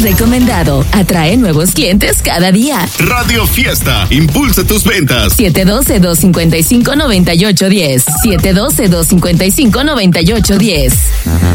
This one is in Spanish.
recomendado. Atrae nuevos clientes cada día. Radio Fiesta, impulsa tus ventas. 712-255-9810. 712-255-9810.